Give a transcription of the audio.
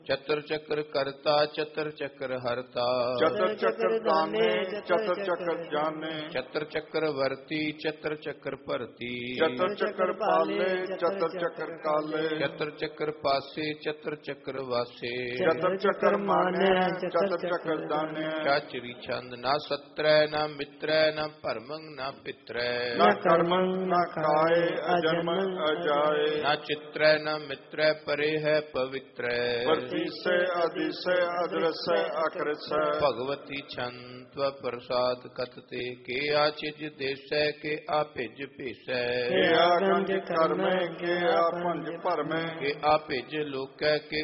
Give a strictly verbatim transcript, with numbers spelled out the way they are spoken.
ਚਤੁਰ ਚੱਕਰ ਕਰਤਾ ਚਤੁਰ ਚੱਕਰ ਹਰਤਾ। ਚਤੁਰ ਚੱਕਰ ਦਾਨੇ ਚਤੁਰ ਚੱਕਰ ਜਾਣੇ। ਚਤੁਰ ਚੱਕਰ ਵਰਤੀ ਚਤੁਰ ਚੱਕਰ ਭਰਤੀ। ਚਤੁਰ ਚੱਕਰ ਪਾਲੇ ਚਤੁਰ ਚੱਕਰ ਕਾਲੇ। ਚਤੁਰ ਚੱਕਰ ਪਾਸੇ ਚਤੁਰ ਚੱਕਰ ਵਾਸੇ। ਚਤੁਰ ਚੱਕਰ ਮਾਨੈ ਚਤੁਰ ਚੱਕਰ ਦਾਨੈ। ਚਾਚਰੀ ਛੰਦ ਨਾ ਸਤਰੈ ਨਾ ਮਿਤਰੈ ਨਾ ਭਰਮੰ ਨਾ ਪਿਤਰੈ। ਨਾ ਕਰਮੰ ਨਾ ਕਾਏ ਅਜਨਮੰ ਅਜਾਏ। ਨਾ ਚਿਤਰੈ ਨਾ ਮਿਤਰੈ ਪਰੇ ਹੈ ਪਵਿੱਤਰੈ। ਵਰਤੀਸੈ ਅਦੀਸੈ ਅਦਰਸੈ ਅਕਰਸੈ। ਭਗਵਤੀ ਛੰਦ ਪ੍ਰਸਾਦ ਕਤਤੇ ਕੇ ਆਚਿਜ ਦੇਸੈ ਕੇ ਆਪਿਜ ਭੇਸੈ। ਕੇ ਆਗੰਜ ਕਰਮੈ ਕੇ ਆਪੰਜ ਭਰਮੈ। ਕੇ ਆਪਿਜ ਲੋਕੈ ਕੇ